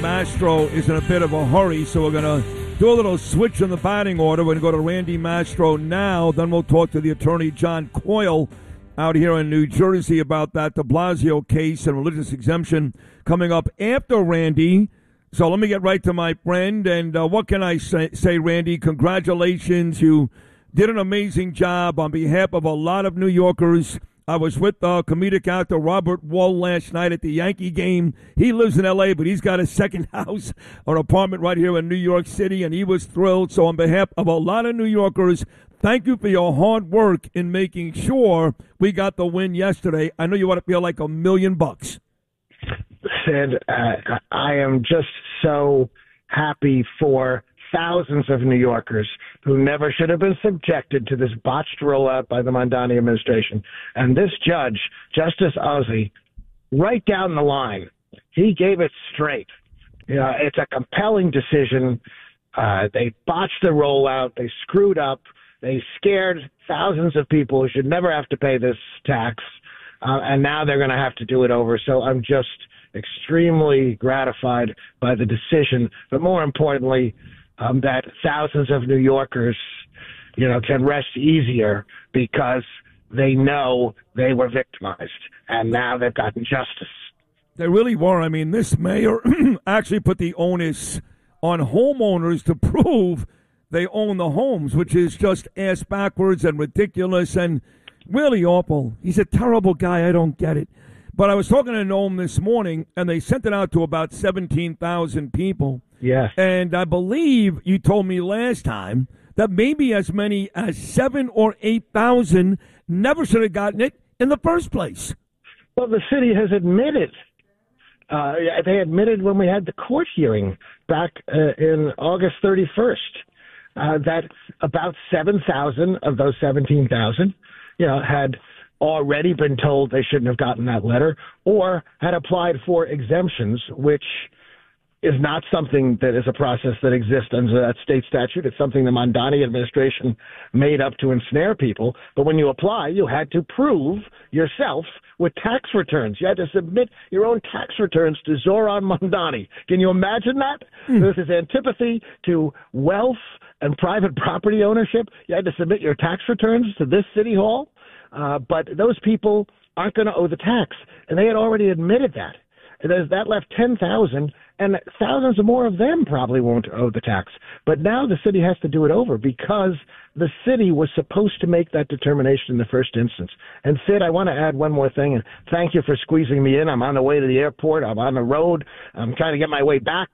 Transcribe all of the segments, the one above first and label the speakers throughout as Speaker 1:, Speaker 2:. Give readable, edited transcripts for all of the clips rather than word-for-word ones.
Speaker 1: Mastro is in a bit of a hurry, so we're going to do a little switch in the batting order. We're going to go to Randy Mastro now. Then we'll talk to the attorney, John Coyle, out here in New Jersey about that de Blasio case and religious exemption coming up after Randy. So let me get right to my friend. And what can I say, Randy? Congratulations. You did an amazing job on behalf of a lot of New Yorkers. I was with comedic actor Robert Wall last night at the Yankee game. He lives in L.A., but he's got a second house or apartment right here in New York City, and he was thrilled. So on behalf of a lot of New Yorkers, thank you for your hard work in making sure we got the win yesterday. I know you want to feel like $1 million.
Speaker 2: Sid, I am just so happy for thousands of New Yorkers who never should have been subjected to this botched rollout by the Mondani administration. And this judge, Justice Ozzie, right down the line, he gave it straight. You know, it's a compelling decision. They botched the rollout. They screwed up. They scared thousands of people who should never have to pay this tax. And now they're going to have to do it over. So I'm just extremely gratified by the decision. But more importantly, that thousands of New Yorkers, can rest easier because they know they were victimized, and now they've gotten justice.
Speaker 1: They really were. I mean, this mayor actually put the onus on homeowners to prove they own the homes, which is just ass backwards and ridiculous and really awful. He's a terrible guy. I don't get it. But I was talking to Noam this morning, and they sent it out to about 17,000 people.
Speaker 2: Yes.
Speaker 1: And I believe you told me last time that maybe as many as 7,000 or 8,000 never should have gotten it in the first place.
Speaker 2: Well, the city has admitted. They admitted when we had the court hearing back in August 31st that about 7,000 of those 17,000, had already been told they shouldn't have gotten that letter or had applied for exemptions, which is not something that is a process that exists under that state statute. It's something the Mondani administration made up to ensnare people. But when you apply, you had to prove yourself with tax returns. You had to submit your own tax returns to Zoran Mondani. Can you imagine that? This is antipathy to wealth and private property ownership. You had to submit your tax returns to this city hall. But those people aren't going to owe the tax. And they had already admitted that. And that left 10,000, and thousands more of them probably won't owe the tax. But now the city has to do it over because the city was supposed to make that determination in the first instance. And Sid, I want to add one more thing, and thank you for squeezing me in. I'm on the way to the airport. I'm on the road. I'm trying to get my way back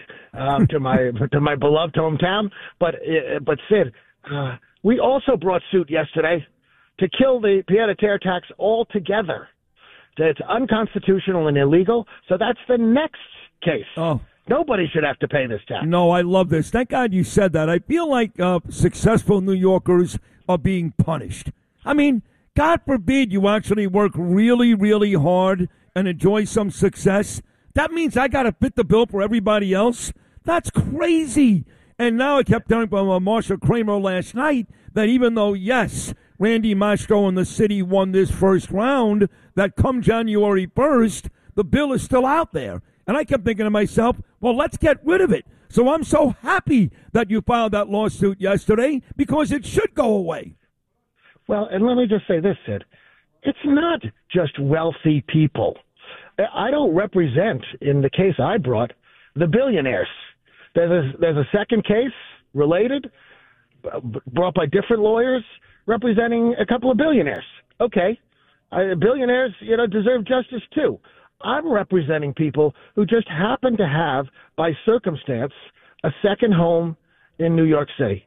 Speaker 2: to my beloved hometown. But Sid, we also brought suit yesterday to kill the pied-à-terre tax altogether. It's unconstitutional and illegal, so that's the next case.
Speaker 1: Oh.
Speaker 2: Nobody should have to pay this tax.
Speaker 1: No, I love this. Thank God you said that. I feel like successful New Yorkers are being punished. I mean, God forbid you actually work really, really hard and enjoy some success. That means I got to fit the bill for everybody else? That's crazy. And now I kept telling Marsha Kramer last night that even though, yes, Randy Mastro and the city won this first round, that come January 1st, the bill is still out there. And I kept thinking to myself, well, let's get rid of it. So I'm so happy that you filed that lawsuit yesterday because it should go away.
Speaker 2: Well, and let me just say this, Sid. It's not just wealthy people. I don't represent, in the case I brought, the billionaires. There's a second case related, brought by different lawyers, representing a couple of billionaires. Okay. Billionaires, deserve justice too. I'm representing people who just happen to have, by circumstance, a second home in New York City,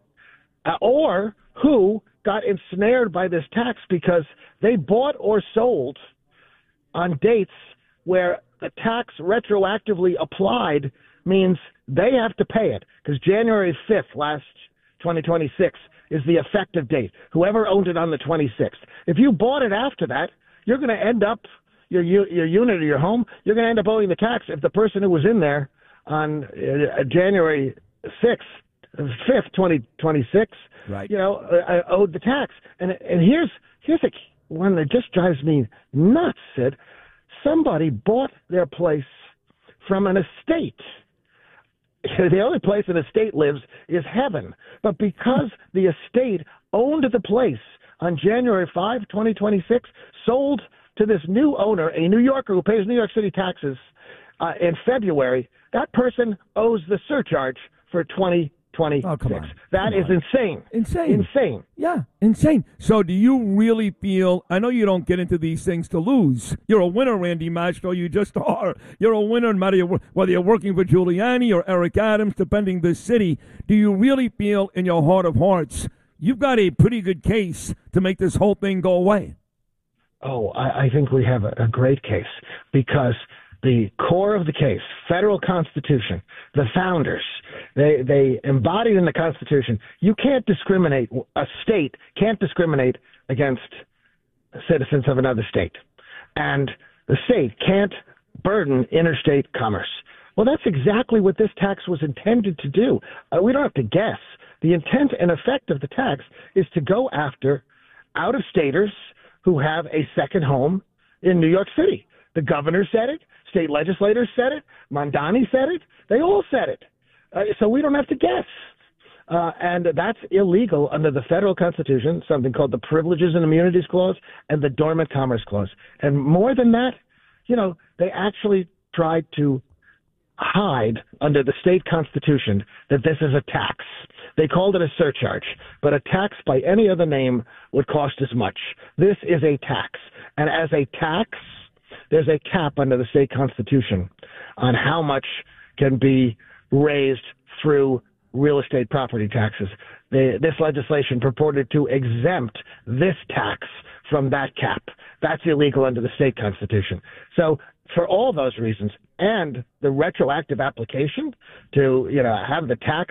Speaker 2: or who got ensnared by this tax because they bought or sold on dates where the tax retroactively applied means they have to pay it because January 5th, 2026, is the effective date. Whoever owned it on the 26th. If you bought it after that, you're going to end up, your unit or your home, you're going to end up owing the tax if the person who was in there on January 5th, 2026,
Speaker 1: right.
Speaker 2: Owed the tax. And here's one that just drives me nuts, Sid. Somebody bought their place from an estate the only place an estate lives is heaven. But because the estate owned the place on January 5, 2026, sold to this new owner, a New Yorker who pays New York City taxes, in February, that person owes the surcharge for 2026.
Speaker 1: Oh, come on.
Speaker 2: That is insane. Insane.
Speaker 1: Yeah, insane. So do you really feel, I know you don't get into these things to lose. You're a winner, Randy Mastro. You just are. You're a winner no matter whether you're working for Giuliani or Eric Adams, defending this city. Do you really feel in your heart of hearts you've got a pretty good case to make this whole thing go away?
Speaker 2: Oh, I think we have a great case because the core of the case, federal constitution, the founders, they embodied in the Constitution, you can't discriminate, a state can't discriminate against citizens of another state. And the state can't burden interstate commerce. Well, that's exactly what this tax was intended to do. We don't have to guess. The intent and effect of the tax is to go after out-of-staters who have a second home in New York City. The governor said it. State legislators said it. Mondani said it. They all said it. So we don't have to guess. And that's illegal under the federal constitution, something called the Privileges and Immunities Clause and the Dormant Commerce Clause. And more than that, they actually tried to hide under the state constitution that this is a tax. They called it a surcharge, but a tax by any other name would cost as much. This is a tax. And as a tax, there's a cap under the state constitution on how much can be raised through real estate property taxes. This legislation purported to exempt this tax from that cap. That's illegal under the state constitution. So for all those reasons and the retroactive application to have the tax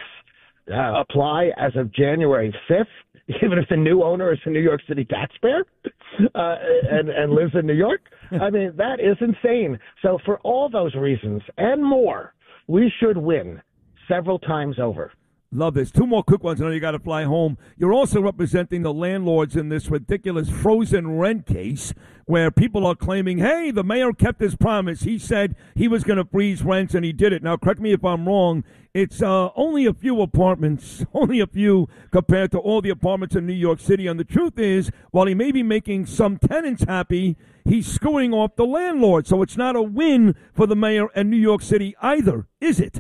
Speaker 2: apply as of January 5th, even if the new owner is a New York City taxpayer and lives in New York, I mean, that is insane. So for all those reasons and more, we should win several times over.
Speaker 1: Love this. Two more quick ones. I know you got to fly home. You're also representing the landlords in this ridiculous frozen rent case where people are claiming, hey, the mayor kept his promise. He said he was going to freeze rents, and he did it. Now, correct me if I'm wrong. It's only a few apartments, only a few compared to all the apartments in New York City. And the truth is, while he may be making some tenants happy, he's screwing off the landlord. So it's not a win for the mayor and New York City either, is it?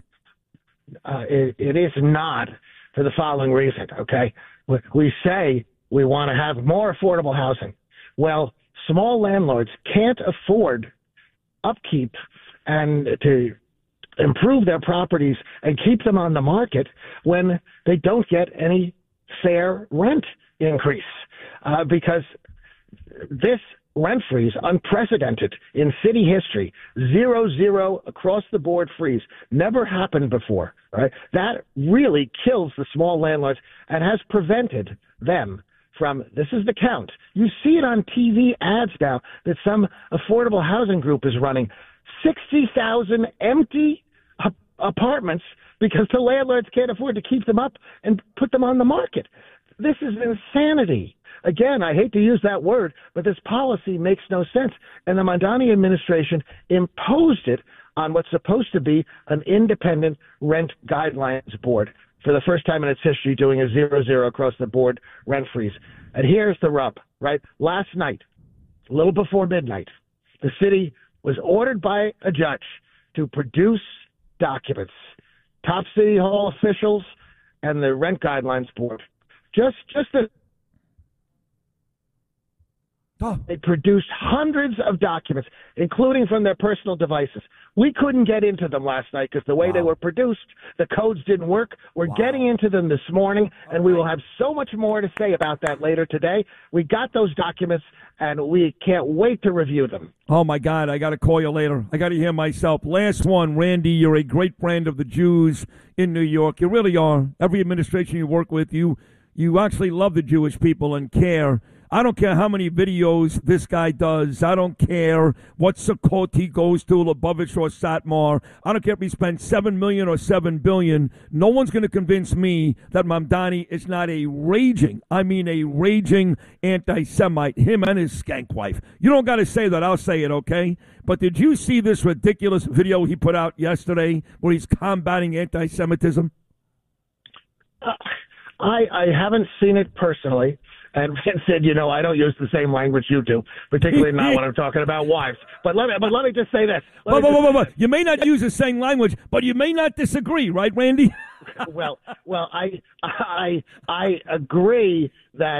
Speaker 2: It is not, for the following reason, okay? We say we want to have more affordable housing. Well, small landlords can't afford upkeep and to improve their properties and keep them on the market when they don't get any fair rent increase because this rent freeze, unprecedented in city history, 0-0 across the board freeze, never happened before. Right? That really kills the small landlords and has prevented them from, this is the count. You see it on TV ads now that some affordable housing group is running 60,000 empty apartments because the landlords can't afford to keep them up and put them on the market. This is insanity. Again, I hate to use that word, but this policy makes no sense. And the Mondani administration imposed it on what's supposed to be an independent rent guidelines board for the first time in its history, doing a 0-0 across the board rent freeze. And here's the rub, right? Last night, a little before midnight, the city was ordered by a judge to produce documents, top city hall officials and the rent guidelines board. They produced hundreds of documents, including from their personal devices. We couldn't get into them last night because the way they were produced, the codes didn't work. We're getting into them this morning, and we will have so much more to say about that later today. We got those documents, and we can't wait to review them.
Speaker 1: Oh, my God, I got to call you later. I got to hear myself. Last one, Randy, you're a great friend of the Jews in New York. You really are. Every administration you work with, you actually love the Jewish people and care. I don't care how many videos this guy does. I don't care what Sukkot he goes to, Lubavitch or Satmar. I don't care if he spends $7 million or $7 billion. No one's going to convince me that Mamdani is not a raging anti-Semite, him and his skank wife. You don't got to say that. I'll say it, okay? But did you see this ridiculous video he put out yesterday where he's combating anti-Semitism?
Speaker 2: I haven't seen it personally. And Vince said, I don't use the same language you do, particularly not when I'm talking about wives. But let me just say this.
Speaker 1: You may not use the same language, but you may not disagree, right, Randy?
Speaker 2: Well, I agree that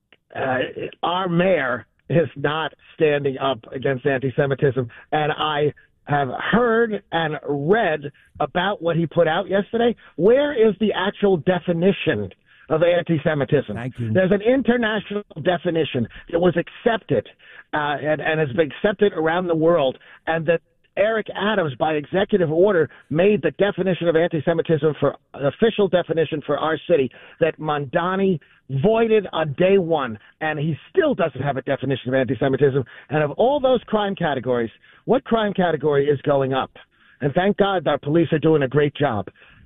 Speaker 2: our mayor is not standing up against anti-Semitism, and I have heard and read about what he put out yesterday. Where is the actual definition of anti-Semitism?
Speaker 1: Thank you.
Speaker 2: There's an international definition that was accepted and has been accepted around the world, and that Eric Adams, by executive order, made the definition of anti-Semitism for official definition for our city that Mamdani voided on day one, and he still doesn't have a definition of anti-Semitism. And of all those crime categories, what crime category is going up? And thank God our police are doing a great job.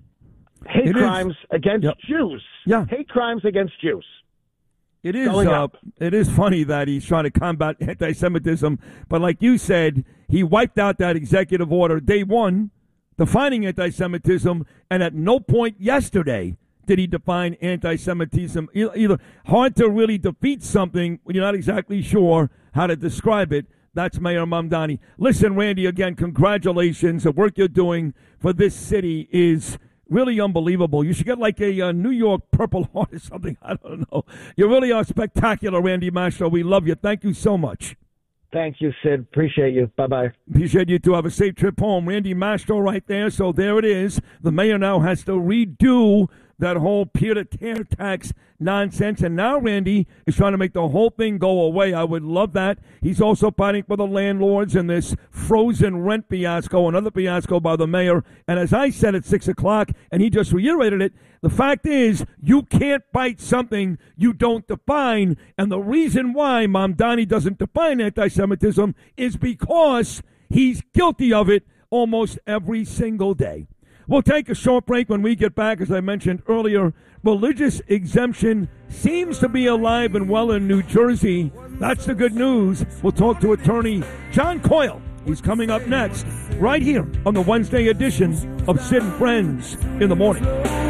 Speaker 2: Hate crimes against Jews.
Speaker 1: Yeah.
Speaker 2: Hate crimes against Jews.
Speaker 1: It is funny that he's trying to combat anti-Semitism, but like you said, he wiped out that executive order day one, defining anti-Semitism, and at no point yesterday did he define anti-Semitism. Either hard to really defeat something when you're not exactly sure how to describe it. That's Mayor Mamdani. Listen, Randy, again, congratulations. The work you're doing for this city is really unbelievable. You should get like a New York Purple Heart or something. I don't know. You really are spectacular, Randy Mastro. We love you. Thank you so much.
Speaker 2: Thank you, Sid. Appreciate you. Bye-bye.
Speaker 1: Appreciate you, too. Have a safe trip home. Randy Mastro right there. So there it is. The mayor now has to redo that whole peer-to-tear tax nonsense. And now Randy is trying to make the whole thing go away. I would love that. He's also fighting for the landlords in this frozen rent fiasco, another fiasco by the mayor. And as I said at 6 o'clock, and he just reiterated it, the fact is you can't fight something you don't define. And the reason why Mamdani doesn't define anti-Semitism is because he's guilty of it almost every single day. We'll take a short break. When we get back. As I mentioned earlier, religious exemption seems to be alive and well in New Jersey. That's the good news. We'll talk to attorney John Coyle. He's coming up next, right here on the Wednesday edition of Sid and Friends in the Morning.